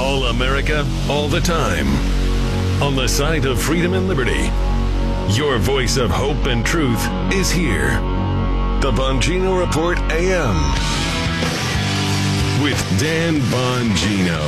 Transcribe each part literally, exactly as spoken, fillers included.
All America, all the time. On the side of freedom and liberty. Your voice of hope and truth is here. The Bongino Report A M. With Dan Bongino.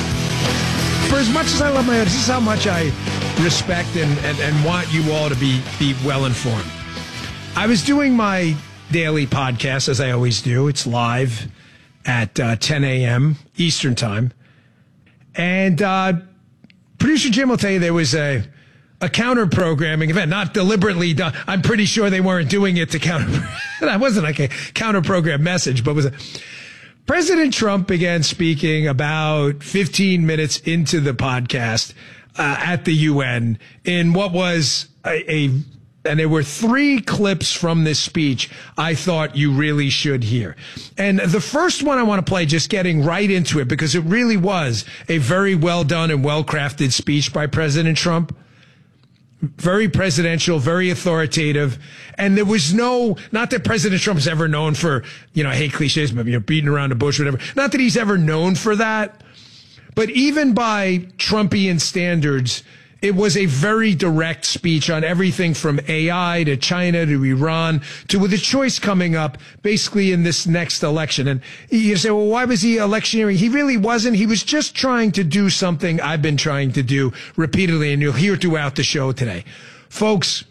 For as much as I love my audience, this is how much I respect and, and, and want you all to be, be well informed. I was doing my daily podcast, as I always do. It's live at uh, ten a.m. Eastern Time. And uh, producer Jim will tell you there was a, a counter-programming event, not deliberately done. I'm pretty sure they weren't doing it to counter. That wasn't like a counter-program message, but was a... President Trump began speaking about fifteen minutes into the podcast uh, at the U N in what was a, a, and there were three clips from this speech I thought you really should hear. And the first one I want to play, just getting right into it, because it really was a very well done and well crafted speech by President Trump. Very presidential, very authoritative. And there was no, not that President Trump is ever known for, you know, I hate cliches, but, you know, beating around the bush, whatever. Not that he's ever known for that. But even by Trumpian standards, it was a very direct speech on everything from A I to China to Iran to with a choice coming up basically in this next election. And you say, well, why was he electioneering? He really wasn't. He was just trying to do something I've been trying to do repeatedly, and you'll hear throughout the show today. Folks,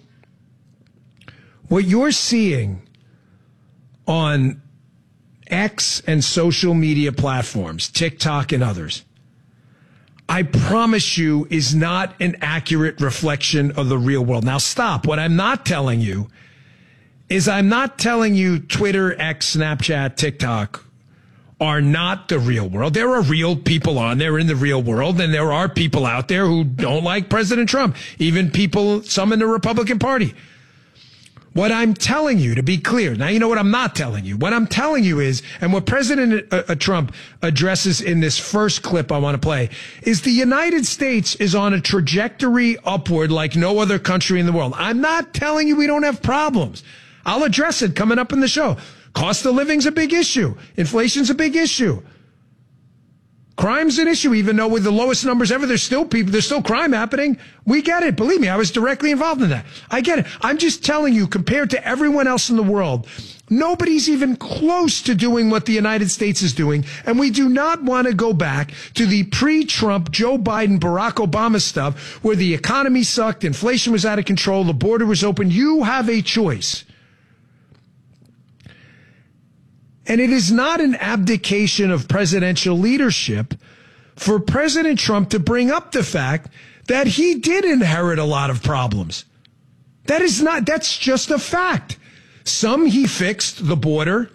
what you're seeing on X and social media platforms, TikTok and others, I promise you, is not an accurate reflection of the real world. Now, stop. What I'm not telling you is I'm not telling you Twitter, X, Snapchat, TikTok are not the real world. There are real people on there in the real world, and there are people out there who don't like President Trump, even people, some in the Republican Party. What I'm telling you, to be clear, now you know what I'm not telling you. What I'm telling you is, and what President uh, uh, Trump addresses in this first clip I want to play, is the United States is on a trajectory upward like no other country in the world. I'm not telling you we don't have problems. I'll address it coming up in the show. Cost of living's a big issue. Inflation's a big issue. Crime's an issue, even though with the lowest numbers ever, there's still people, there's still crime happening. We get it. Believe me, I was directly involved in that. I get it. I'm just telling you, compared to everyone else in the world, nobody's even close to doing what the United States is doing. And we do not want to go back to the pre-Trump, Joe Biden, Barack Obama stuff where the economy sucked, inflation was out of control, the border was open. You have a choice. And it is not an abdication of presidential leadership for President Trump to bring up the fact that he did inherit a lot of problems. That is not, that's just a fact. Some he fixed, the border.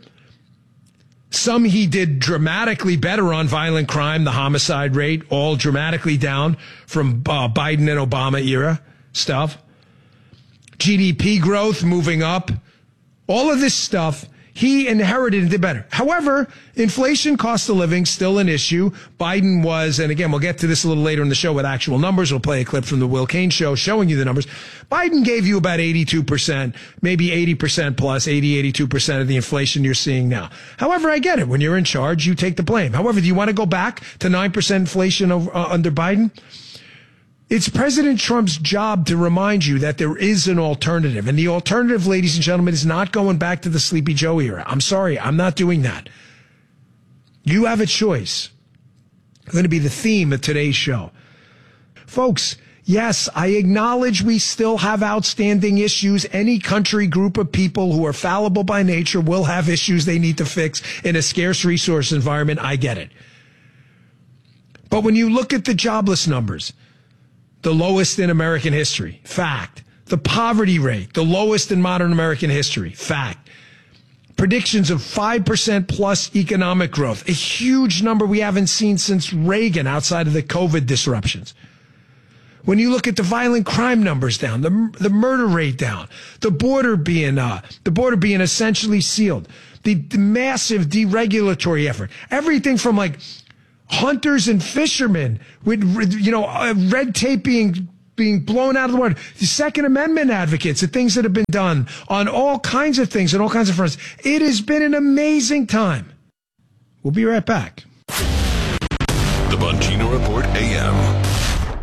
Some he did dramatically better on violent crime, the homicide rate, all dramatically down from uh, Biden and Obama era stuff. G D P growth moving up. All of this stuff he inherited and did better. However, inflation, cost of living, still an issue. Biden was, and again, we'll get to this a little later in the show with actual numbers. We'll play a clip from the Will Cain show showing you the numbers. Biden gave you about eighty-two percent, maybe eighty percent plus, eighty, eighty-two percent of the inflation you're seeing now. However, I get it. When you're in charge, you take the blame. However, do you want to go back to nine percent inflation over, uh, under Biden? It's President Trump's job to remind you that there is an alternative. And the alternative, ladies and gentlemen, is not going back to the Sleepy Joe era. I'm sorry, I'm not doing that. You have a choice. It's going to be the theme of today's show. Folks, yes, I acknowledge we still have outstanding issues. Any country, group of people who are fallible by nature will have issues they need to fix in a scarce resource environment. I get it. But when you look at the jobless numbers, the lowest in American history, fact. The poverty rate, the lowest in modern American history, fact. Predictions of five percent plus economic growth, a huge number we haven't seen since Reagan outside of the COVID disruptions. When you look at the violent crime numbers down, the the murder rate down, the border being uh, the border being essentially sealed, the, the massive deregulatory effort, everything from like hunters and fishermen with, you know, uh, red tape being being blown out of the water. The Second Amendment advocates, the things that have been done on all kinds of things and all kinds of fronts. It has been an amazing time. We'll be right back. The Bongino Report A M.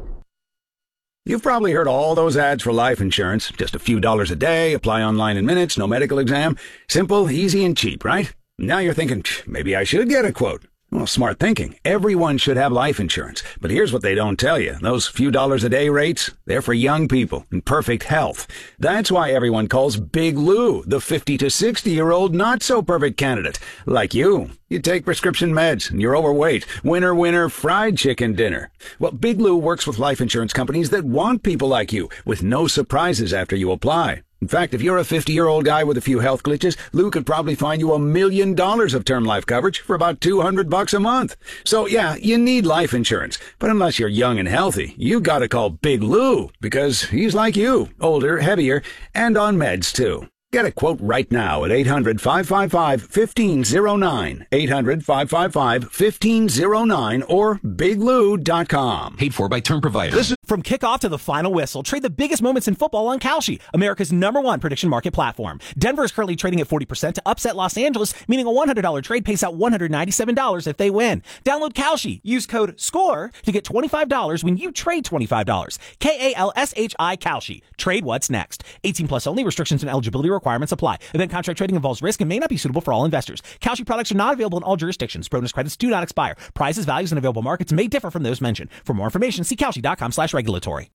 You've probably heard all those ads for life insurance. Just a few dollars a day, apply online in minutes, no medical exam. Simple, easy, and cheap, right? Now you're thinking, maybe I should get a quote. Well, smart thinking. Everyone should have life insurance. But here's what they don't tell you. Those few dollars a day rates, they're for young people in perfect health. That's why everyone calls Big Lou the fifty to sixty-year-old not-so-perfect candidate. Like you. You take prescription meds and you're overweight. Winner, winner, fried chicken dinner. Well, Big Lou works with life insurance companies that want people like you, with no surprises after you apply. In fact, if you're a fifty-year-old guy with a few health glitches, Lou could probably find you a million dollars of term life coverage for about two hundred bucks a month. So yeah, you need life insurance. But unless you're young and healthy, you gotta call Big Lou, because he's like you, older, heavier, and on meds too. Get a quote right now at eight hundred, five five five, one five zero nine, eight hundred, five five five, one five zero nine, or big lou dot com. Paid for by term provider. Listen. From kickoff to the final whistle, trade the biggest moments in football on Kalshi, America's number one prediction market platform. Denver is currently trading at forty percent to upset Los Angeles, meaning a one hundred dollars trade pays out one hundred ninety-seven dollars if they win. Download Kalshi. Use code SCORE to get twenty-five dollars when you trade twenty-five dollars. K A L S H I Kalshi. Trade what's next. eighteen plus only. Restrictions and eligibility requirements apply. Event contract trading involves risk and may not be suitable for all investors. Kalshi products are not available in all jurisdictions. Bonus credits do not expire. Prices, values, and available markets may differ from those mentioned. For more information, see Kalshi.com slash regulatory.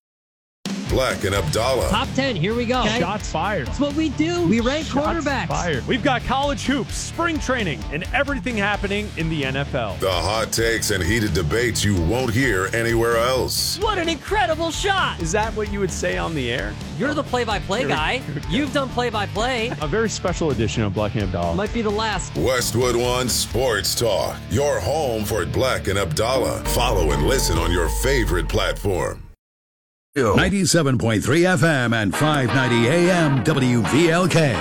Black and Abdallah. Top ten, here we go. Okay? Shots fired. That's what we do. We rank Shots quarterbacks. Fired. We've got college hoops, spring training, and everything happening in the N F L. The hot takes and heated debates you won't hear anywhere else. What an incredible shot. Is that what you would say on the air? You're the play-by-play guy. You've done play-by-play. A very special edition of Black and Abdallah. Might be the last. Westwood One Sports Talk. Your home for Black and Abdallah. Follow and listen on your favorite platform. ninety-seven point three F M and five ninety A M W V L K.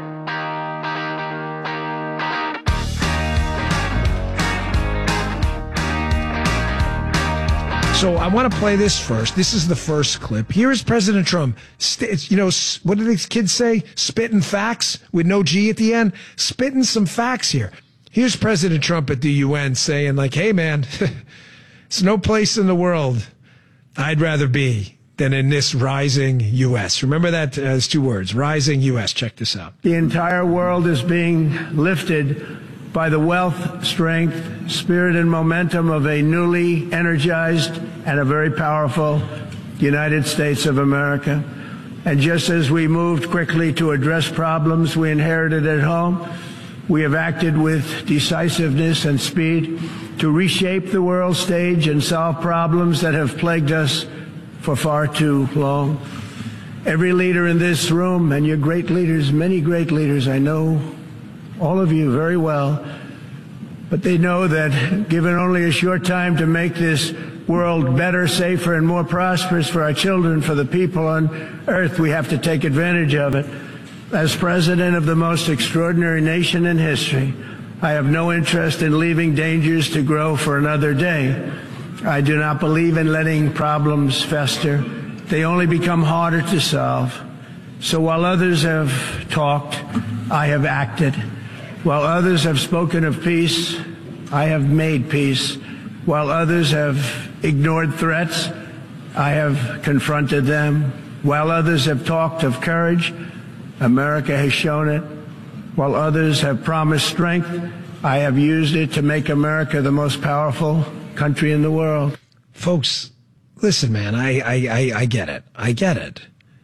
So I want to play this first. This is the first clip. Here is President Trump. St- you know, what do these kids say? Spitting facts with no G at the end? Spitting some facts here. Here's President Trump at the U N saying, like, hey, man, there's no place in the world I'd rather be than in this rising U S. Remember that as two words, rising U S. Check this out. The entire world is being lifted by the wealth, strength, spirit, and momentum of a newly energized and a very powerful United States of America. And just as we moved quickly to address problems we inherited at home, we have acted with decisiveness and speed to reshape the world stage and solve problems that have plagued us for far too long. Every leader in this room, and you're great leaders, many great leaders, I know all of you very well, but they know that given only a short time to make this world better, safer, and more prosperous for our children, for the people on earth, we have to take advantage of it. As president of the most extraordinary nation in history, I have no interest in leaving dangers to grow for another day. I do not believe in letting problems fester. They only become harder to solve. So while others have talked, I have acted. While others have spoken of peace, I have made peace. While others have ignored threats, I have confronted them. While others have talked of courage, America has shown it. While others have promised strength, I have used it to make America the most powerful country in the world. Folks, listen, man, I, I, I, I get it. I get it.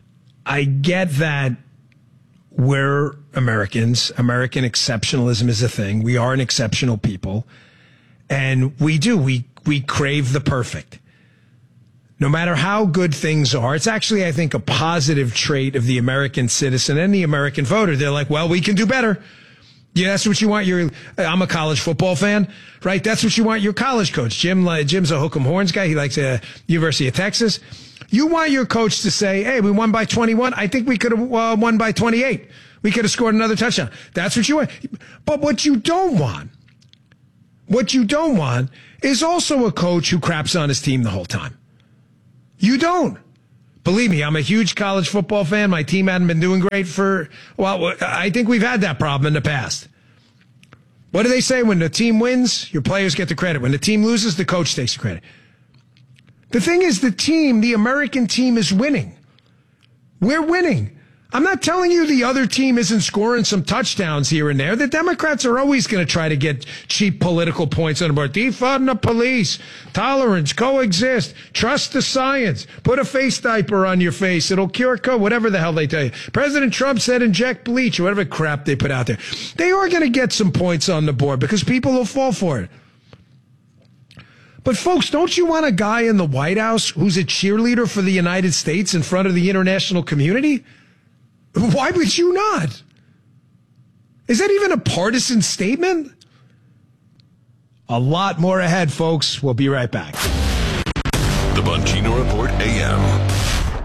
I get that we're Americans. American exceptionalism is a thing. We are an exceptional people. And we do. We, we crave the perfect. No matter how good things are, it's actually, I think, a positive trait of the American citizen and the American voter. They're like, well, we can do better. Yeah, that's what you want your, I'm a college football fan, right? That's what you want your college coach. Jim, uh, Jim's a Hook'em Horns guy. He likes uh, University of Texas. You want your coach to say, hey, we won by twenty-one. I think we could have uh, won by twenty-eight. We could have scored another touchdown. That's what you want. But what you don't want, what you don't want is also a coach who craps on his team the whole time. You don't. Believe me, I'm a huge college football fan. My team hadn't been doing great for, well, I think we've had that problem in the past. What do they say? When the team wins, your players get the credit. When the team loses, the coach takes the credit. The thing is, the team, the American team, is winning. We're winning. I'm not telling you the other team isn't scoring some touchdowns here and there. The Democrats are always going to try to get cheap political points on the board. Defund the police, tolerance, coexist, trust the science, put a face diaper on your face. It'll cure COVID, whatever the hell they tell you. President Trump said inject bleach or whatever crap they put out there. They are going to get some points on the board because people will fall for it. But folks, don't you want a guy in the White House who's a cheerleader for the United States in front of the international community? Why would you not? Is that even a partisan statement? A lot more ahead, folks. We'll be right back. The Bongino Report A M.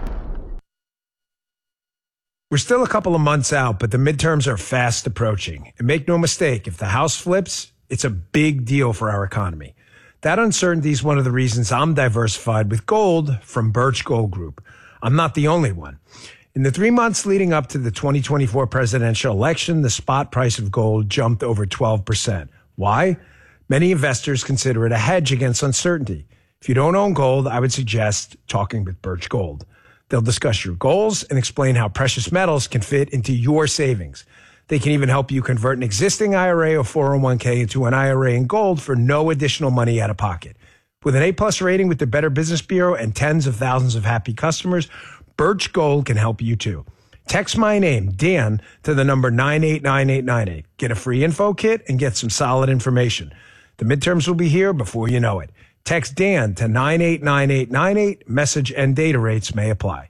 We're still a couple of months out, but the midterms are fast approaching. And make no mistake, if the House flips, it's a big deal for our economy. That uncertainty is one of the reasons I'm diversified with gold from Birch Gold Group. I'm not the only one. In the three months leading up to the twenty twenty-four presidential election, the spot price of gold jumped over twelve percent. Why? Many investors consider it a hedge against uncertainty. If you don't own gold, I would suggest talking with Birch Gold. They'll discuss your goals and explain how precious metals can fit into your savings. They can even help you convert an existing I R A or four oh one k into an I R A in gold for no additional money out of pocket. With an A-plus rating with the Better Business Bureau and tens of thousands of happy customers, Birch Gold can help you too. Text my name, Dan, to the number nine eight nine eight nine eight. Get a free info kit and get some solid information. The midterms will be here before you know it. Text Dan to nine eight nine eight nine eight. Message and data rates may apply.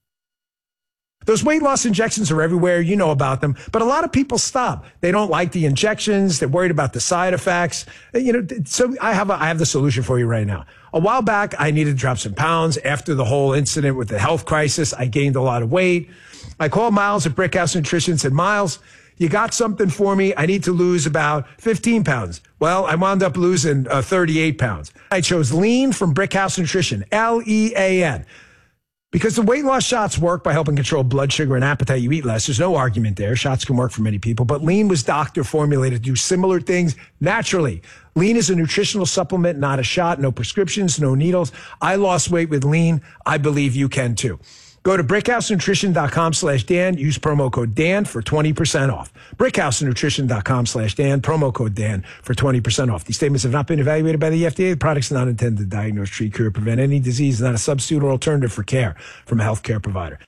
Those weight loss injections are everywhere. You know about them. But a lot of people stop. They don't like the injections. They're worried about the side effects. You know, so I have a, I have the solution for you right now. A while back, I needed to drop some pounds. After the whole incident with the health crisis, I gained a lot of weight. I called Miles at Brickhouse Nutrition and said, Miles, you got something for me? I need to lose about fifteen pounds. Well, I wound up losing uh, thirty-eight pounds. I chose Lean from Brickhouse Nutrition, L E A N. Because the weight loss shots work by helping control blood sugar and appetite, you eat less. There's no argument there. Shots can work for many people. But Lean was doctor formulated to do similar things naturally. Lean is a nutritional supplement, not a shot. No prescriptions, no needles. I lost weight with Lean. I believe you can too. Go to brickhousenutrition.com slash Dan. Use promo code Dan for twenty percent off. brickhousenutrition.com slash Dan. Promo code Dan for twenty percent off. These statements have not been evaluated by the F D A. The products are not intended to diagnose, treat, cure, prevent any disease. Not a substitute or alternative for care from a healthcare provider.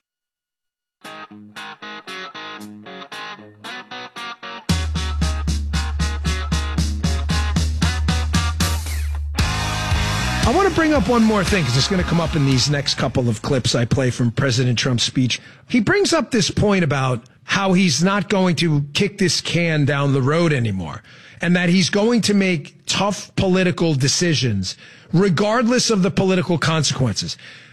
I want to bring up one more thing because it's going to come up in these next couple of clips I play from President Trump's speech. He brings up this point about how he's not going to kick this can down the road anymore and that he's going to make tough political decisions regardless of the political consequences.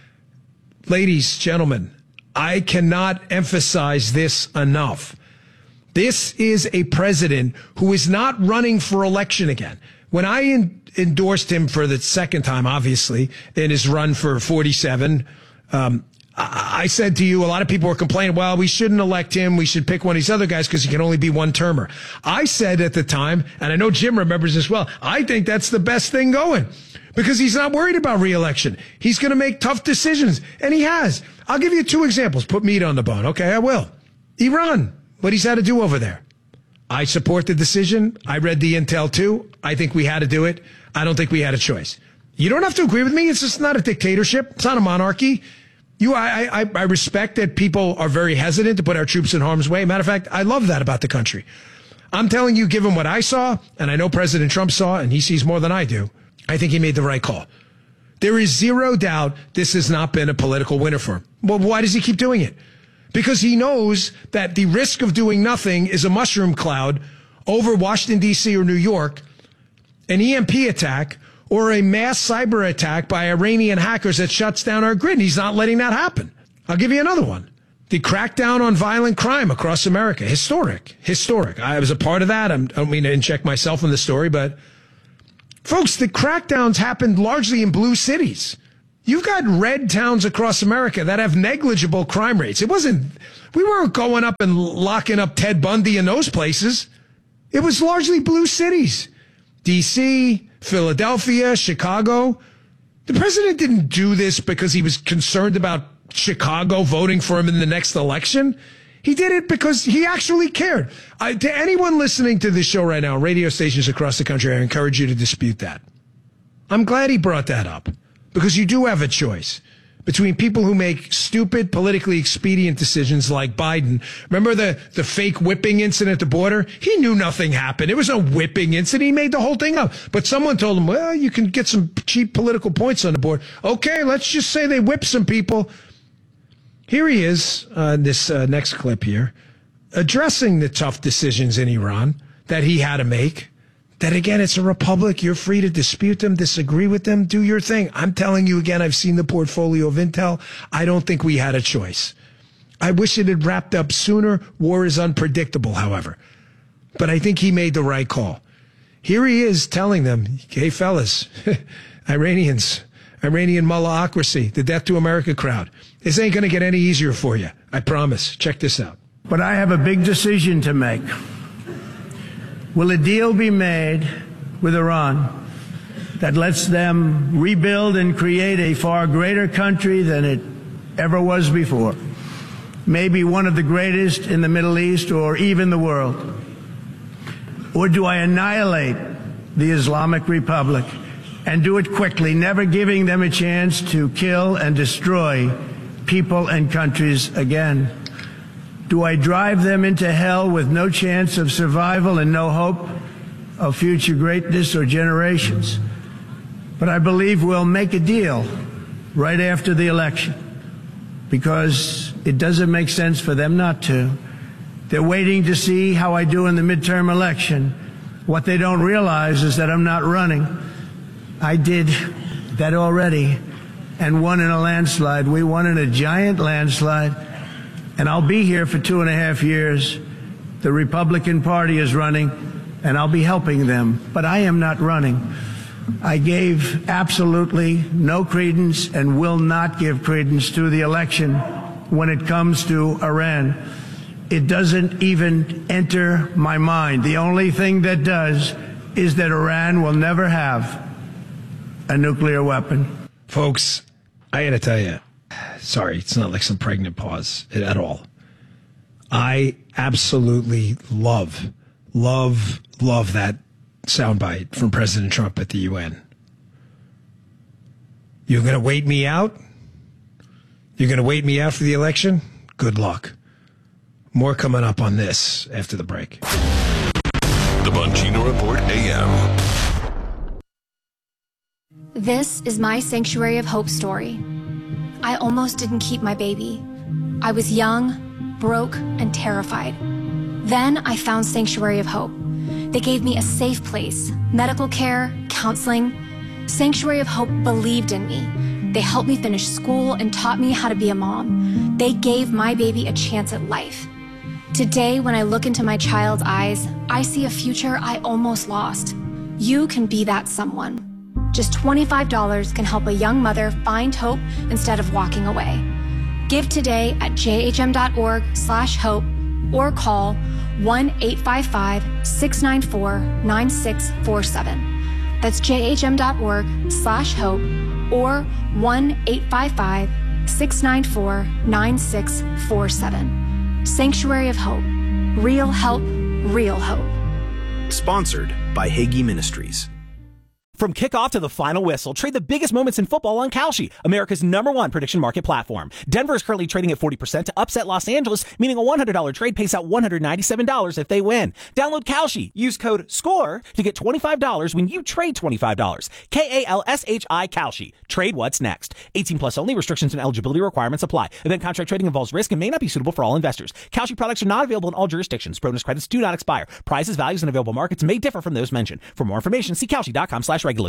Ladies, gentlemen, I cannot emphasize this enough. This is a president who is not running for election again. When I in, endorsed him for the second time, obviously, in his run for forty-seven, um, I, I said to you, a lot of people were complaining, well, we shouldn't elect him. We should pick one of these other guys because he can only be one termer. I said at the time, and I know Jim remembers this well, I think that's the best thing going because he's not worried about reelection. He's going to make tough decisions, and he has. I'll give you two examples. Put meat on the bone. Okay, I will. Iran, what he's had to do over there. I support the decision. I read the intel too. I think we had to do it. I don't think we had a choice. You don't have to agree with me. It's just not a dictatorship. It's not a monarchy. You, I, I, I respect that people are very hesitant to put our troops in harm's way. Matter of fact, I love that about the country. I'm telling you, given what I saw, and I know President Trump saw, and he sees more than I do, I think he made the right call. There is zero doubt this has not been a political winner for him. Well, why does he keep doing it? Because he knows that the risk of doing nothing is a mushroom cloud over Washington, D C or New York, an E M P attack, or a mass cyber attack by Iranian hackers that shuts down our grid. And he's not letting that happen. I'll give you another one. The crackdown on violent crime across America. Historic. Historic. I was a part of that. I'm, I don't mean to inject myself in the story, but folks, the crackdowns happened largely in blue cities. You've got red towns across America that have negligible crime rates. It wasn't, we weren't going up and locking up Ted Bundy in those places. It was largely blue cities. D C, Philadelphia, Chicago. The president didn't do this because he was concerned about Chicago voting for him in the next election. He did it because he actually cared. I, to anyone listening to this show right now, radio stations across the country, I encourage you to dispute that. I'm glad he brought that up because you do have a choice between people who make stupid, politically expedient decisions like Biden. Remember the, the fake whipping incident at the border? He knew nothing happened. It was a whipping incident. He made the whole thing up. But someone told him, well, you can get some cheap political points on the board. Okay, let's just say they whipped some people. Here he is, uh, this uh, next clip here, addressing the tough decisions in Iran that he had to make. That, again, it's a republic. You're free to dispute them, disagree with them, do your thing. I'm telling you again, I've seen the portfolio of intel. I don't think we had a choice. I wish it had wrapped up sooner. War is unpredictable, however. But I think he made the right call. Here he is telling them, hey, fellas, Iranians, Iranian mullahocracy, the death to America crowd. This ain't going to get any easier for you. I promise. Check this out. But I have a big decision to make. Will a deal be made with Iran that lets them rebuild and create a far greater country than it ever was before? Maybe one of the greatest in the Middle East or even the world? Or do I annihilate the Islamic Republic and do it quickly, never giving them a chance to kill and destroy people and countries again? Do I drive them into hell with no chance of survival and no hope of future greatness or generations? But I believe we'll make a deal right after the election because it doesn't make sense for them not to. They're waiting to see how I do in the midterm election. What they don't realize is that I'm not running. I did that already and won in a landslide. We won in a giant landslide. And I'll be here for two and a half years. The Republican Party is running, and I'll be helping them. But I am not running. I gave absolutely no credence and will not give credence to the election when it comes to Iran. It doesn't even enter my mind. The only thing that does is that Iran will never have a nuclear weapon. Folks, I got to tell you, sorry, it's not like some pregnant pause at all. I absolutely love, love, love that soundbite from President Trump at the U N. You're going to wait me out? You're going to wait me out for the election? Good luck. More coming up on this after the break. The Bongino Report A M. This is my Sanctuary of Hope story. I almost didn't keep my baby. I was young, broke, and terrified. Then I found Sanctuary of Hope. They gave me a safe place, medical care, counseling. Sanctuary of Hope believed in me. They helped me finish school and taught me how to be a mom. They gave my baby a chance at life. Today, when I look into my child's eyes, I see a future I almost lost. You can be that someone. Just twenty-five dollars can help a young mother find hope instead of walking away. Give today at jhm.org slash hope or call one eight five five, six nine four, nine six four seven. That's jhm.org slash hope or one eight five five, six nine four, nine six four seven. Sanctuary of Hope. Real help, real hope. Sponsored by Hagee Ministries. From kickoff to the final whistle, trade the biggest moments in football on Kalshi, America's number one prediction market platform. Denver is currently trading at forty percent to upset Los Angeles, meaning a one hundred dollars trade pays out one hundred ninety-seven dollars if they win. Download Kalshi. Use code SCORE to get twenty-five dollars when you trade twenty-five dollars. K A L S H I Kalshi. Trade what's next. eighteen plus only. Restrictions and eligibility requirements apply. Event contract trading involves risk and may not be suitable for all investors. Kalshi products are not available in all jurisdictions. Bonus credits do not expire. Prices, values, and available markets may differ from those mentioned. For more information, see Kalshi dot com slash regulatory.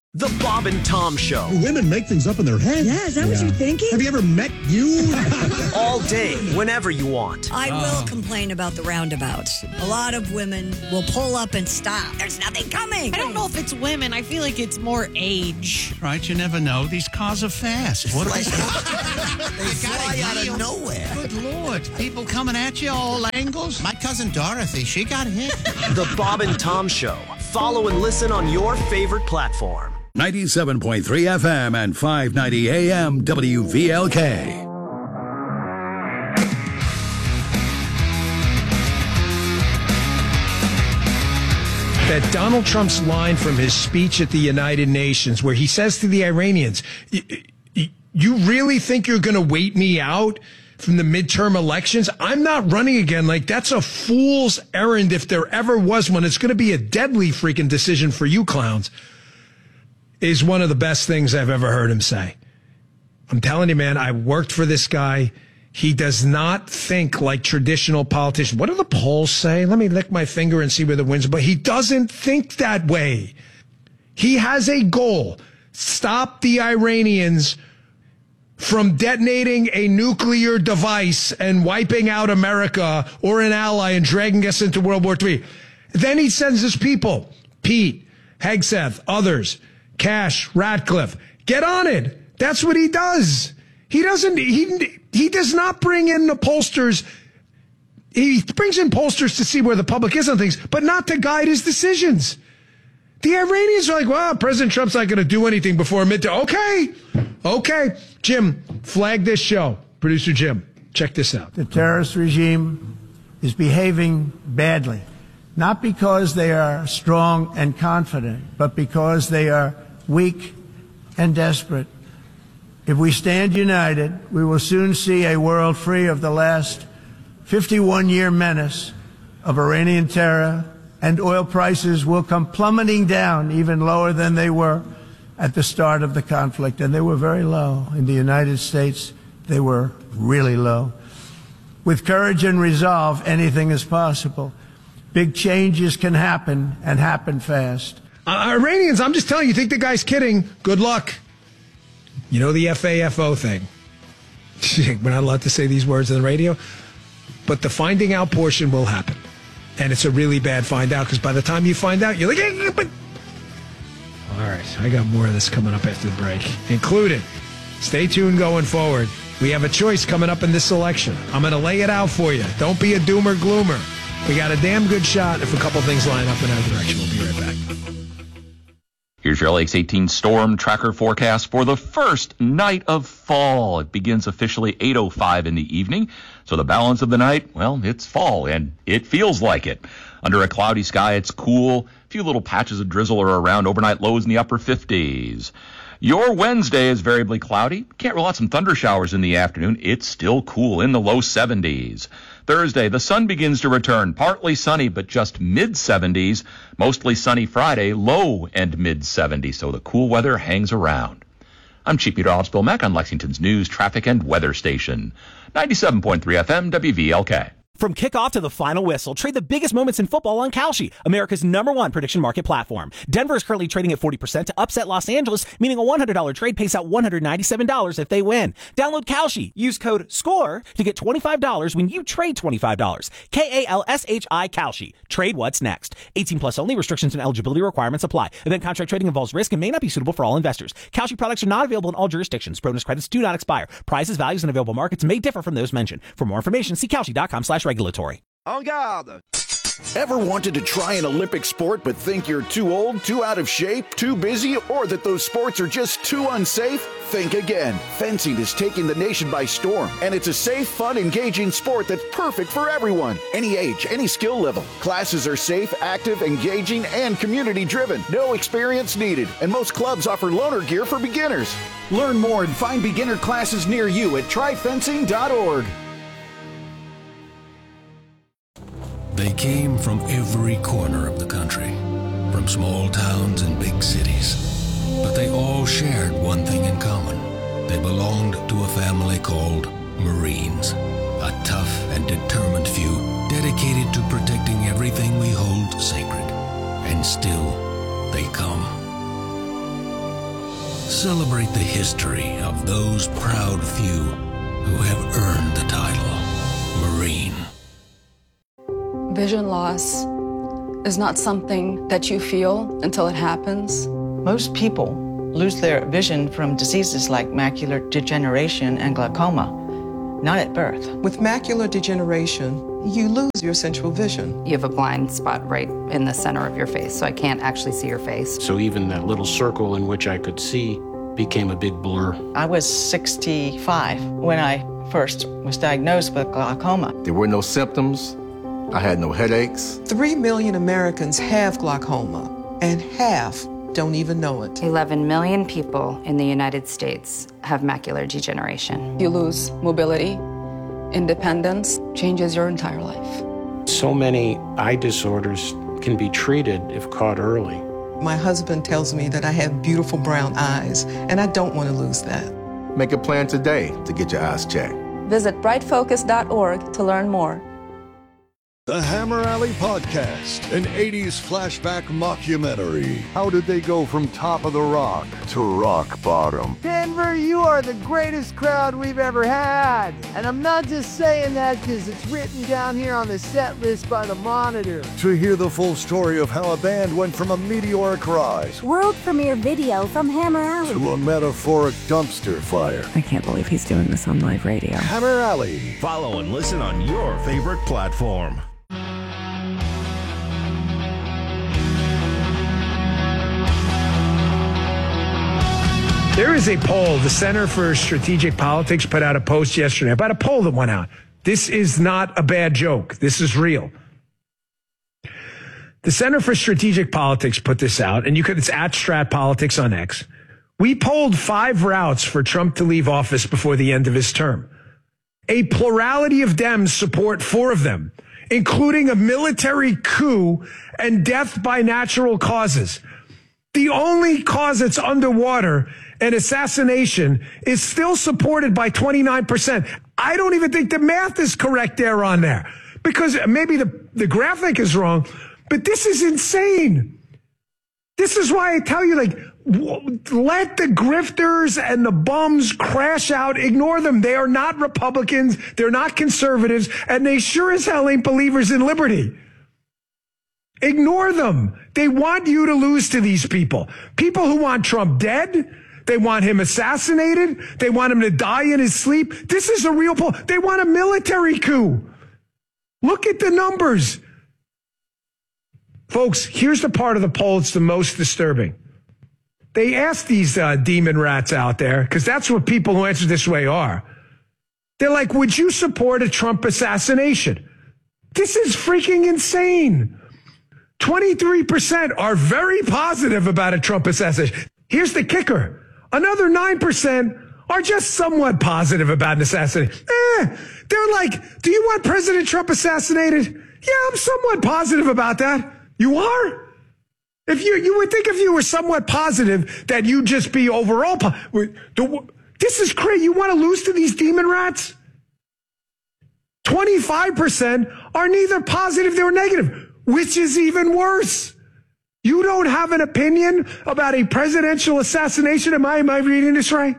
The Bob and Tom Show. Women make things up in their head. Yeah, is that yeah. what you're thinking? Have you ever met you? All day, whenever you want. I will uh. complain about the roundabouts. A lot of women will pull up and stop. There's nothing coming. I don't know if it's women. I feel like it's more age. Right, you never know. These cars are fast. What are they? They fly out of nowhere. Good Lord. People coming at you all angles. My cousin Dorothy, she got hit. The Bob and Tom Show. Follow and listen on your favorite platform. ninety-seven point three F M and five ninety A M W V L K. That Donald Trump's line from his speech at the United Nations, where he says to the Iranians, you really think you're going to wait me out from the midterm elections? I'm not running again. Like, that's a fool's errand if there ever was one. It's going to be a deadly freaking decision for you clowns, is one of the best things I've ever heard him say. I'm telling you, man, I worked for this guy. He does not think like traditional politicians. What do the polls say? Let me lick my finger and see where the wins are. But he doesn't think that way. He has a goal. Stop the Iranians from detonating a nuclear device and wiping out America or an ally and dragging us into World War Three. Then he sends his people, Pete, Hegseth, others, Cash, Ratcliffe, get on it. That's what he does. He doesn't, he, he does not bring in the pollsters. He brings in pollsters to see where the public is on things, but not to guide his decisions. The Iranians are like, well, President Trump's not going to do anything before midterm. Okay. Okay. Jim, flag this show. Producer Jim, check this out. The terrorist regime is behaving badly, not because they are strong and confident, but because they are weak and desperate. If we stand united, we will soon see a world free of the last fifty-one-year menace of Iranian terror, and oil prices will come plummeting down even lower than they were at the start of the conflict. And they were very low. In the United States, they were really low. With courage and resolve, anything is possible. Big changes can happen, and happen fast. Uh, Iranians, I'm just telling you, think the guy's kidding. Good luck. You know the F A F O thing. We're not allowed to say these words on the radio. But the finding out portion will happen. And it's a really bad find out, because by the time you find out, you're like, eh, but... All right, I got more of this coming up after the break. Including, stay tuned going forward. We have a choice coming up in this election. I'm going to lay it out for you. Don't be a doomer gloomer. We got a damn good shot if a couple things line up in our direction. We'll be right back. Here's your L X eighteen storm tracker forecast for the first night of fall. It begins officially eight oh five in the evening. So the balance of the night, well, it's fall, and it feels like it. Under a cloudy sky, it's cool. A few little patches of drizzle are around. Overnight lows in the upper fifties. Your Wednesday is variably cloudy. Can't rule out some thunder showers in the afternoon. It's still cool in the low seventies. Thursday, the sun begins to return. Partly sunny, but just mid-seventies. Mostly sunny Friday, low and mid-seventies. So the cool weather hangs around. I'm Chief Meteorologist Bill Mack on Lexington's news, traffic, and weather station. ninety-seven point three F M, W V L K. From kickoff to the final whistle, trade the biggest moments in football on Kalshi, America's number one prediction market platform. Denver is currently trading at forty percent to upset Los Angeles, meaning a one hundred dollars trade pays out one hundred ninety-seven dollars if they win. Download Kalshi. Use code SCORE to get twenty-five dollars when you trade twenty-five dollars. K A L S H I Kalshi. Trade what's next. eighteen plus only. Restrictions and eligibility requirements apply. Event contract trading involves risk and may not be suitable for all investors. Kalshi products are not available in all jurisdictions. Bonus credits do not expire. Prices, values, and available markets may differ from those mentioned. For more information, see Kalshi.com slash regulatory. En garde! Ever wanted to try an Olympic sport but think you're too old, too out of shape, too busy, or that those sports are just too unsafe? Think again. Fencing is taking the nation by storm, and it's a safe, fun, engaging sport that's perfect for everyone. Any age, any skill level. Classes are safe, active, engaging, and community-driven. No experience needed, and most clubs offer loaner gear for beginners. Learn more and find beginner classes near you at try fencing dot org. They came from every corner of the country, from small towns and big cities. But they all shared one thing in common. They belonged to a family called Marines, a tough and determined few dedicated to protecting everything we hold sacred. And still, they come. Celebrate the history of those proud few who have earned the title Marine. Vision loss is not something that you feel until it happens. Most people lose their vision from diseases like macular degeneration and glaucoma, not at birth. With macular degeneration, you lose your central vision. You have a blind spot right in the center of your face, so I can't actually see your face. So even that little circle in which I could see became a big blur. I was sixty-five when I first was diagnosed with glaucoma. There were no symptoms. I had no headaches. Three million Americans have glaucoma, and half don't even know it. eleven million people in the United States have macular degeneration. You lose mobility, independence, changes your entire life. So many eye disorders can be treated if caught early. My husband tells me that I have beautiful brown eyes, and I don't want to lose that. Make a plan today to get your eyes checked. Visit bright focus dot org to learn more. The Hammer Alley Podcast, an eighties flashback mockumentary. How did they go from top of the rock to rock bottom? Denver, you are the greatest crowd we've ever had. And I'm not just saying that because it's written down here on the set list by the Monitor. To hear the full story of how a band went from a meteoric rise, world premiere video from Hammer Alley, to a metaphoric dumpster fire. I can't believe he's doing this on live radio. Hammer Alley. Follow and listen on your favorite platform. There is a poll. The Center for Strategic Politics put out a post yesterday about a poll that went out. This is not a bad joke. This is real. The Center for Strategic Politics put this out, and you could, it's at Strat Politics on X. We polled five routes for Trump to leave office before the end of his term. A plurality of Dems support four of them, including a military coup and death by natural causes. The only cause that's underwater, an assassination, is still supported by twenty-nine percent. I don't even think the math is correct there on there, because maybe the, the graphic is wrong, but this is insane. This is why I tell you, like, let the grifters and the bums crash out. Ignore them. They are not Republicans. They're not conservatives, and they sure as hell ain't believers in liberty. Ignore them. They want you to lose to these people. People who want Trump dead. They want him assassinated. They want him to die in his sleep. This is a real poll. They want a military coup. Look at the numbers. Folks, here's the part of the poll that's the most disturbing. They asked these uh, demon rats out there, because that's what people who answer this way are. They're like, would you support a Trump assassination? This is freaking insane. twenty-three percent are very positive about a Trump assassination. Here's the kicker. Another nine percent are just somewhat positive about an assassination. Eh, they're like, do you want President Trump assassinated? Yeah, I'm somewhat positive about that. You are? If you, you would think if you were somewhat positive that you'd just be overall. Po- this is crazy. You want to lose to these demon rats? twenty-five percent are neither positive nor negative, which is even worse. You don't have an opinion about a presidential assassination? Am I, am I reading this right?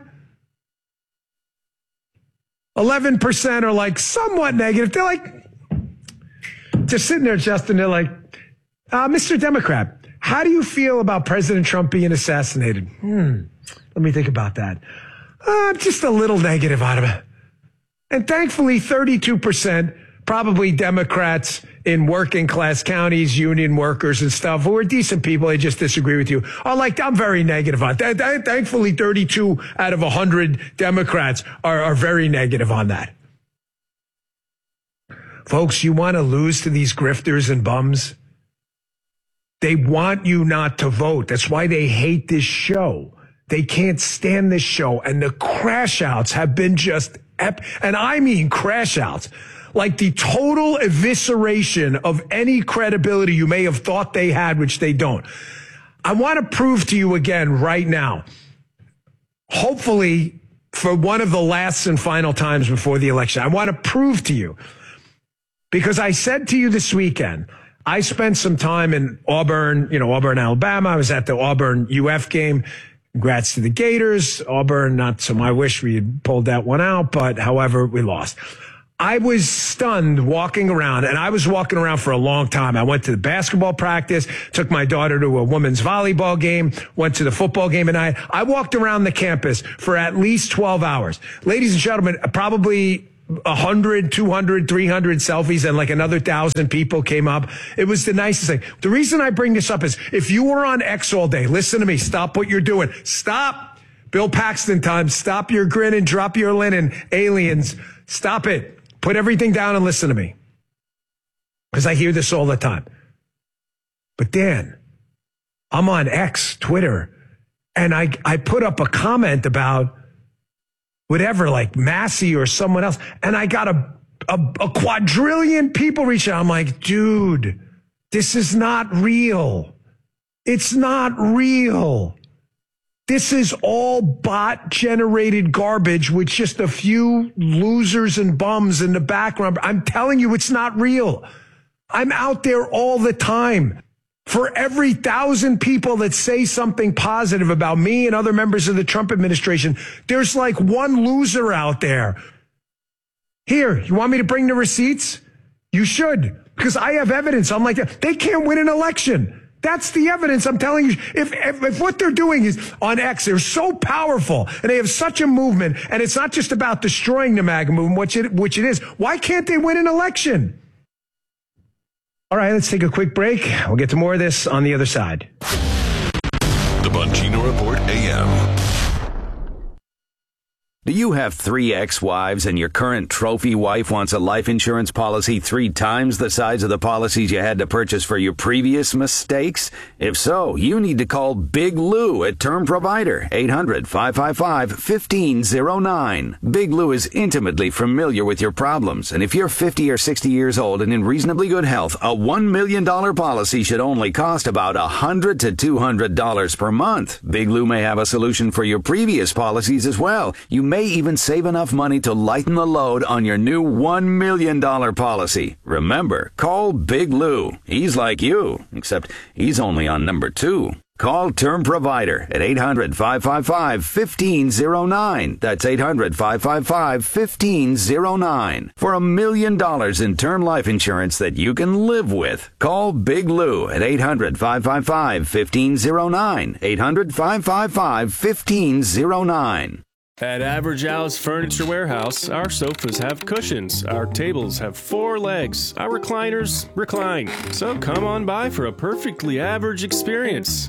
eleven percent are like somewhat negative. They're like, just sitting there, Justin, they're like, uh, Mister Democrat, how do you feel about President Trump being assassinated? Hmm, let me think about that. Uh, just a little negative out of it. And thankfully, thirty-two percent, probably Democrats in working class counties, union workers and stuff, who are decent people, they just disagree with you, are like, I'm very negative on that. Thankfully, thirty-two out of one hundred Democrats are, are very negative on that. Folks, you want to lose to these grifters and bums? They want you not to vote. That's why they hate this show. They can't stand this show. And the crash outs have been just, ep- and I mean crash outs. Like the total evisceration of any credibility you may have thought they had, which they don't. I want to prove to you again right now, hopefully for one of the last and final times before the election, I want to prove to you, because I said to you this weekend, I spent some time in Auburn, you know, Auburn, Alabama. I was at the Auburn U F game. Congrats to the Gators. Auburn, not so I wish we had pulled that one out, but however, we lost. I was stunned walking around, and I was walking around for a long time. I went to the basketball practice, took my daughter to a women's volleyball game, went to the football game, and I, I walked around the campus for at least twelve hours. Ladies and gentlemen, probably one hundred, two hundred, three hundred selfies, and like another thousand people came up. It was the nicest thing. The reason I bring this up is if you were on X all day, listen to me, stop what you're doing. Stop. Bill Paxton time. Stop your grin and drop your linen. Aliens. Stop it. Put everything down and listen to me. Because I hear this all the time. But Dan, I'm on X, Twitter, and I, I put up a comment about whatever, like Massey or someone else, and I got a, a, a quadrillion people reaching out. I'm like, dude, this is not real. It's not real. This is all bot-generated garbage with just a few losers and bums in the background. I'm telling you, it's not real. I'm out there all the time. For every thousand people that say something positive about me and other members of the Trump administration, there's like one loser out there. Here, you want me to bring the receipts? You should, because I have evidence. I'm like, they can't win an election. That's the evidence I'm telling you. If, if if what they're doing is on X, they're so powerful and they have such a movement, and it's not just about destroying the MAGA movement, which it, which it is. Why can't they win an election? All right, let's take a quick break. We'll get to more of this on the other side. The Bongino Report A M. Do you have three ex-wives and your current trophy wife wants a life insurance policy three times the size of the policies you had to purchase for your previous mistakes? If so, you need to call Big Lou at Term Provider, eight hundred, five five five, one five zero nine. Big Lou is intimately familiar with your problems, and if you're fifty or sixty years old and in reasonably good health, a one million dollars policy should only cost about one hundred to two hundred dollars per month. Big Lou may have a solution for your previous policies as well. You may even save enough money to lighten the load on your new one million dollars policy. Remember, call Big Lou. He's like you, except he's only on number two. Call Term Provider at eight hundred, five five five, one five zero nine. That's eight hundred, five five five, one five zero nine. For a million dollars in term life insurance that you can live with. Call Big Lou at eight hundred, five five five, one five zero nine. eight hundred, five five five, one five zero nine. At Average Al's Furniture Warehouse, our sofas have cushions, our tables have four legs, our recliners recline. So come on by for a perfectly average experience.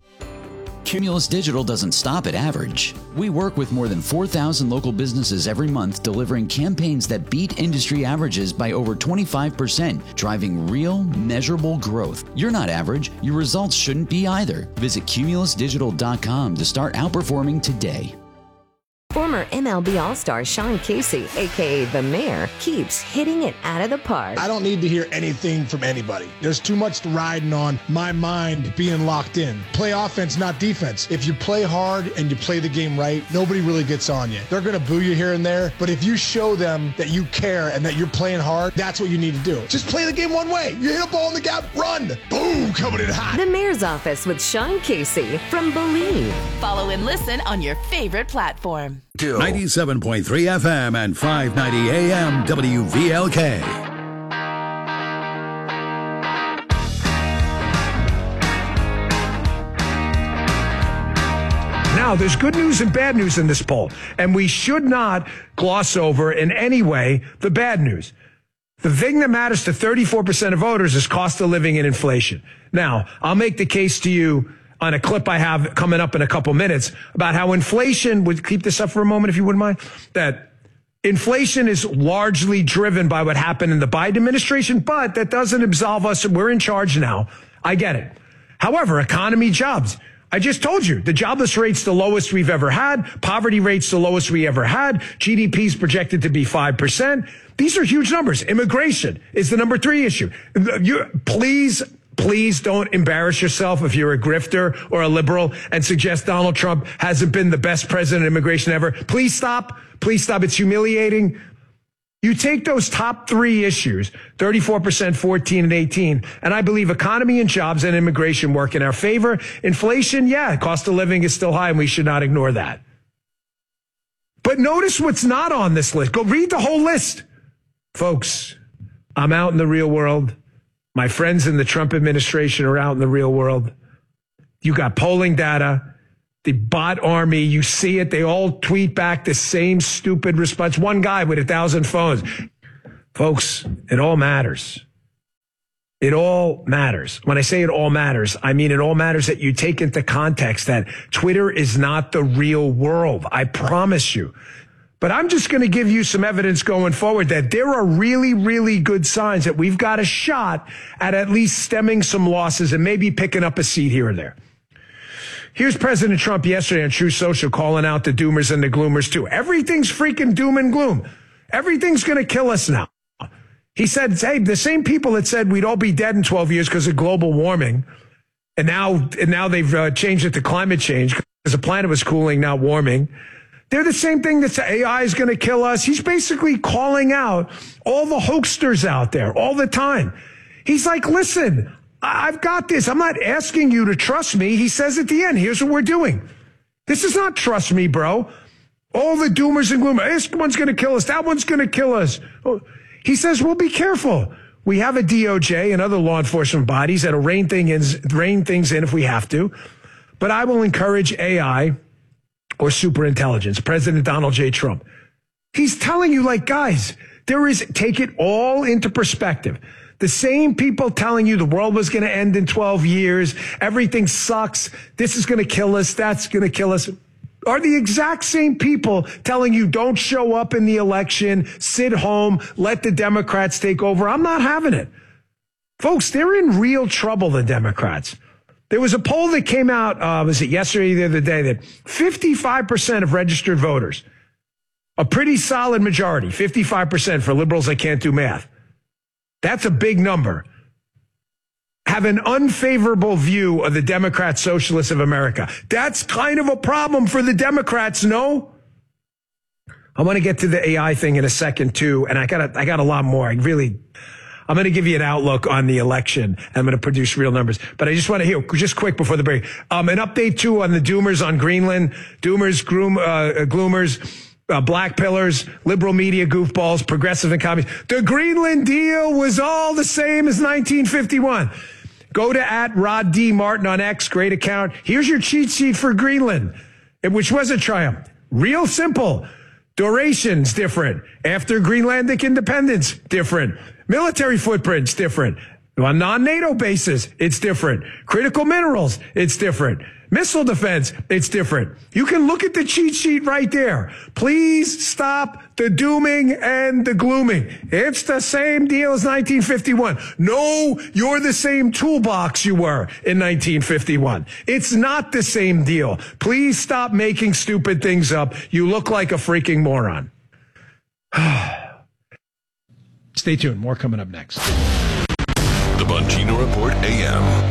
Cumulus Digital doesn't stop at average. We work with more than four thousand local businesses every month, delivering campaigns that beat industry averages by over twenty-five percent, driving real, measurable growth. You're not average. Your results shouldn't be either. Visit cumulus digital dot com to start outperforming today. Former M L B All-Star Sean Casey, a k a. The Mayor, keeps hitting it out of the park. I don't need to hear anything from anybody. There's too much riding on my mind being locked in. Play offense, not defense. If you play hard and you play the game right, nobody really gets on you. They're going to boo you here and there, but if you show them that you care and that you're playing hard, that's what you need to do. Just play the game one way. You hit a ball in the gap, run. Boom, coming in hot. The Mayor's Office with Sean Casey from Believe. Follow and listen on your favorite platform. ninety-seven point three F M and five ninety A M W V L K. Now, there's good news and bad news in this poll, and we should not gloss over in any way the bad news. The thing that matters to thirty-four percent of voters is cost of living and inflation. Now, I'll make the case to you on a clip I have coming up in a couple minutes about how inflation, would keep this up for a moment if you wouldn't mind, that inflation is largely driven by what happened in the Biden administration, but that doesn't absolve us. We're in charge now. I get it. However, economy, jobs. I just told you the jobless rate's the lowest we've ever had. Poverty rate's the lowest we ever had. G D P's projected to be five percent. These are huge numbers. Immigration is the number three issue. You, please, Please don't embarrass yourself if you're a grifter or a liberal and suggest Donald Trump hasn't been the best president of immigration ever. Please stop. Please stop. It's humiliating. You take those top three issues, thirty-four percent, fourteen, and eighteen, and I believe economy and jobs and immigration work in our favor. Inflation, yeah, cost of living is still high, and we should not ignore that. But notice what's not on this list. Go read the whole list. Folks, I'm out in the real world. My friends in the Trump administration are out in the real world. You got polling data. The bot army, you see it. They all tweet back the same stupid response. One guy with a thousand phones. Folks, it all matters. It all matters. When I say it all matters, I mean it all matters that you take into context that Twitter is not the real world. I promise you. But I'm just going to give you some evidence going forward that there are really, really good signs that we've got a shot at at least stemming some losses and maybe picking up a seat here or there. Here's President Trump yesterday on True Social calling out the doomers and the gloomers too. Everything's freaking doom and gloom. Everything's going to kill us now. He said, hey, the same people that said we'd all be dead in twelve years because of global warming, and now and now they've uh, changed it to climate change because the planet was cooling, not warming. They're the same thing that A I is going to kill us. He's basically calling out all the hoaxsters out there all the time. He's like, listen, I've got this. I'm not asking you to trust me. He says at the end, here's what we're doing. This is not trust me, bro. All the doomers and gloomers. This one's going to kill us. That one's going to kill us. Oh, he says, well, be careful. We have a D O J and other law enforcement bodies that'll rein, thing in, rein things in if we have to. But I will encourage A I or superintelligence. President Donald J. Trump. He's telling you, like, guys, there is, take it all into perspective. The same people telling you the world was going to end in twelve years, everything sucks, this is going to kill us, that's going to kill us, are the exact same people telling you don't show up in the election, sit home, let the Democrats take over. I'm not having it. Folks, they're in real trouble, the Democrats. There was a poll that came out, uh, was it yesterday or the other day, that fifty-five percent of registered voters, a pretty solid majority, fifty-five percent for liberals that can't do math, that's a big number, have an unfavorable view of the Democrat Socialists of America. That's kind of a problem for the Democrats, no? I want to get to the A I thing in a second, too, and I got a, I got a lot more. I really, I'm going to give you an outlook on the election, and I'm going to produce real numbers. But I just want to hear, just quick before the break, um, an update, too, on the doomers on Greenland, doomers, groom, uh, gloomers, Uh, black pillars, liberal media goofballs, progressive and communists. The Greenland deal was all the same as nineteen fifty-one. Go to at Rod D. Martin on X, great account. Here's your cheat sheet for Greenland, which was a triumph. Real simple. Duration's different. After Greenlandic independence, different. Military footprints, different. On non-NATO bases, it's different. Critical minerals, it's different. Missile defense, it's different. You can look at the cheat sheet right there. Please stop the dooming and the glooming. It's the same deal as nineteen fifty-one. No, you're the same toolbox you were in nineteen fifty-one. It's not the same deal. Please stop making stupid things up. You look like a freaking moron. Stay tuned. More coming up next. The Bongino Report A M.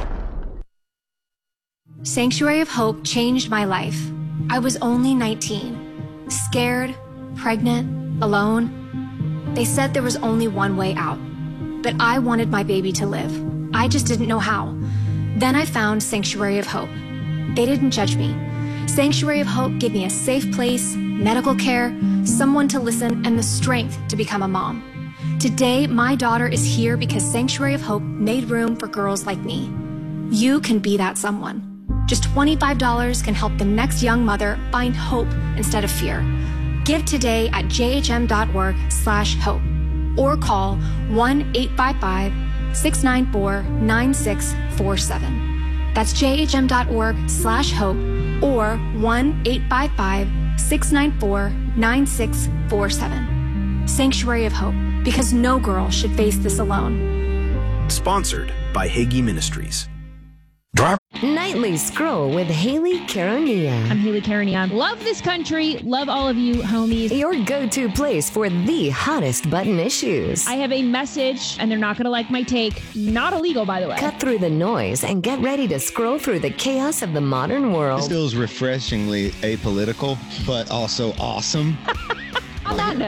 Sanctuary of Hope changed my life. I was only nineteen, scared, pregnant, alone. They said there was only one way out, but I wanted my baby to live. I just didn't know how. Then I found Sanctuary of Hope. They didn't judge me. Sanctuary of Hope gave me a safe place, medical care, someone to listen, and the strength to become a mom. Today, my daughter is here because Sanctuary of Hope made room for girls like me. You can be that someone. Just twenty-five dollars can help the next young mother find hope instead of fear. Give today at jhm.org slash hope or call one eight five five, six nine four, nine six four seven. That's jhm.org slash hope or one eight five five, six nine four, nine six four seven. Sanctuary of Hope, because no girl should face this alone. Sponsored by Hagee Ministries. Drop. Nightly Scroll with Haley Carania. I'm Haley Carania. Love this country. Love all of you, homies. Your go-to place for the hottest button issues. I have a message, and they're not going to like my take. Not illegal, by the way. Cut through the noise and get ready to scroll through the chaos of the modern world. This feels refreshingly apolitical, but also awesome. On that note,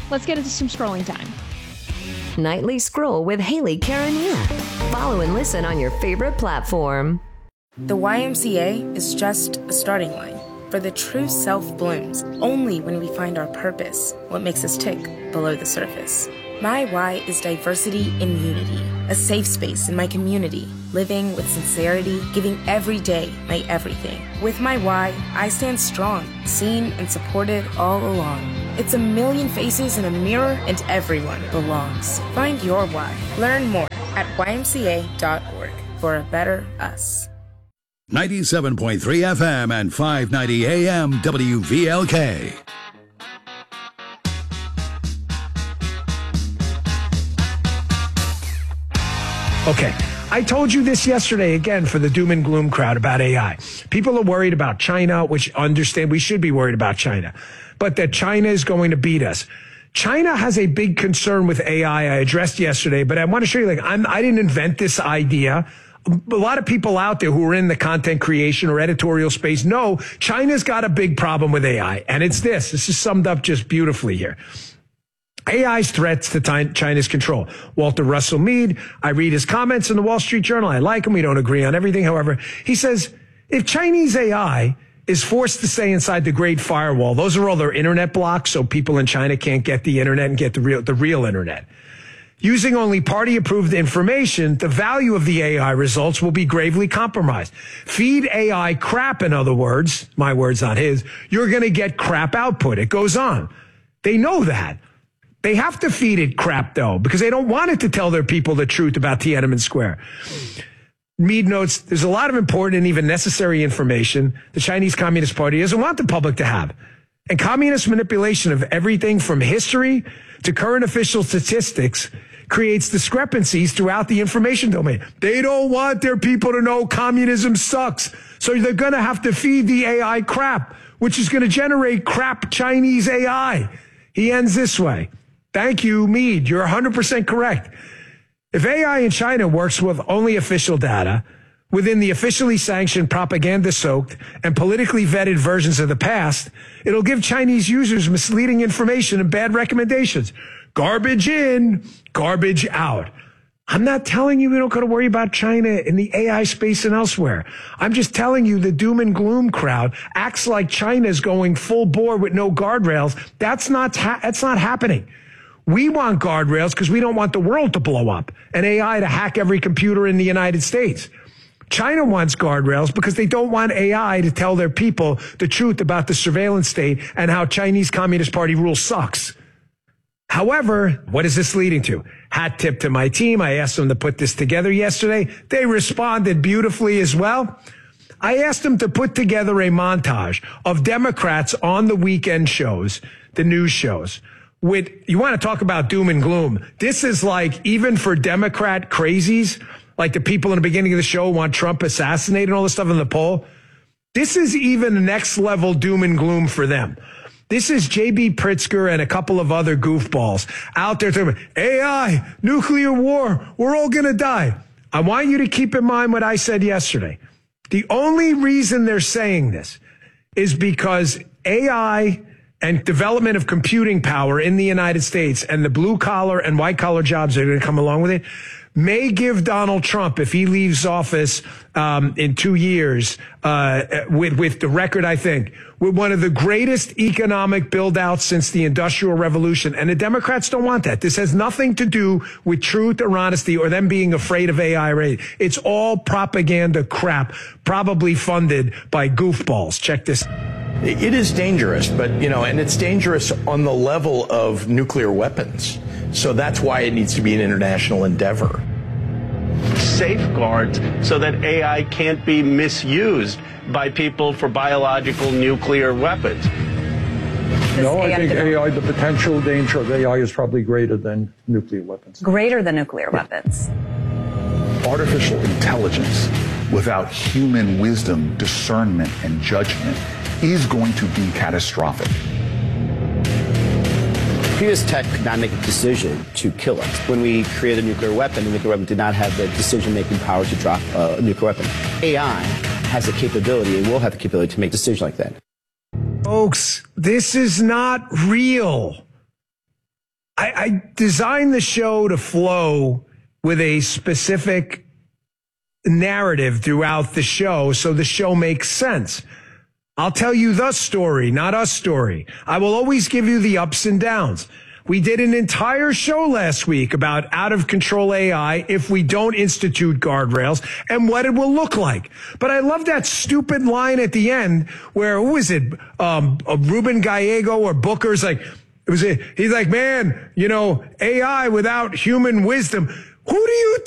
let's get into some scrolling time. Nightly Scroll with Haley Karania. Follow and listen on your favorite platform. The Y M C A is just a starting line, for the true self blooms only when we find our purpose, what makes us tick below the surface. My why is diversity in unity, a safe space in my community, living with sincerity, giving every day my everything. With my why, I stand strong, seen and supported all along. It's a million faces in a mirror and everyone belongs. Find your why. Learn more at Y M C A dot org for a better us. ninety-seven point three F M and five ninety A M W V L K. Okay, I told you this yesterday again for the doom and gloom crowd about A I. People are worried about China, which understand we should be worried about China, but that China is going to beat us. China has a big concern with A I I addressed yesterday, but I want to show you, like, I'm, I didn't invent this idea. A lot of people out there who are in the content creation or editorial space know China's got a big problem with A I, and it's this. This is summed up just beautifully here. A I's threats to China's control. Walter Russell Mead, I read his comments in the Wall Street Journal. I like him. We don't agree on everything. However, he says, if Chinese A I is forced to stay inside the Great Firewall, those are all their internet blocks, so people in China can't get the internet and get the real, the real internet. Using only party-approved information, the value of the A I results will be gravely compromised. Feed A I crap, in other words, my words, not his, you're going to get crap output. It goes on. They know that. They have to feed it crap, though, because they don't want it to tell their people the truth about Tiananmen Square. Mead notes there's a lot of important and even necessary information the Chinese Communist Party doesn't want the public to have. And communist manipulation of everything from history to current official statistics creates discrepancies throughout the information domain. They don't want their people to know communism sucks. So they're going to have to feed the A I crap, which is going to generate crap Chinese A I. He ends this way. Thank you, Mead. You're one hundred percent correct. If A I in China works with only official data, within the officially sanctioned, propaganda-soaked, and politically vetted versions of the past, it'll give Chinese users misleading information and bad recommendations. Garbage in, garbage out. I'm not telling you we don't got to worry about China in the A I space and elsewhere. I'm just telling you the doom and gloom crowd acts like China's going full bore with no guardrails. That's not, ha- that's not happening. We want guardrails because we don't want the world to blow up and A I to hack every computer in the United States. China wants guardrails because they don't want A I to tell their people the truth about the surveillance state and how Chinese Communist Party rule sucks. However, what is this leading to? Hat tip to my team. I asked them to put this together yesterday. They responded beautifully as well. I asked them to put together a montage of Democrats on the weekend shows, the news shows. With, you want to talk about doom and gloom. This is like, even for Democrat crazies, like the people in the beginning of the show want Trump assassinated and all this stuff in the poll. This is even next level doom and gloom for them. This is J B Pritzker and a couple of other goofballs out there talking about A I, nuclear war, we're all going to die. I want you to keep in mind what I said yesterday. The only reason they're saying this is because A I and development of computing power in the United States and the blue collar and white collar jobs that are going to come along with it may give Donald Trump, if he leaves office um, in two years, uh, with, with the record, I think, with one of the greatest economic build-outs since the Industrial Revolution. And the Democrats don't want that. This has nothing to do with truth or honesty or them being afraid of A I. Right? It's all propaganda crap, probably funded by goofballs. Check this. It is dangerous, but, you know, and it's dangerous on the level of nuclear weapons. So that's why it needs to be an international endeavor. Safeguards so that A I can't be misused by people for biological nuclear weapons. No, I think A I, the potential danger of A I is probably greater than nuclear weapons. Greater than nuclear weapons. Artificial intelligence without human wisdom, discernment, and judgment is going to be catastrophic. Previous tech could not make a decision to kill us. When we created a nuclear weapon, the nuclear weapon did not have the decision-making power to drop a nuclear weapon. A I has the capability and will have the capability to make decisions like that. Folks, this is not real. I, I designed the show to flow with a specific narrative throughout the show, so the show makes sense. I'll tell you the story, not a story. I will always give you the ups and downs. We did an entire show last week about out of control A I if we don't institute guardrails and what it will look like. But I love that stupid line at the end where, who is it? Um, uh, Ruben Gallego or Booker's like, it was a, he's like, man, you know, A I without human wisdom. Who do you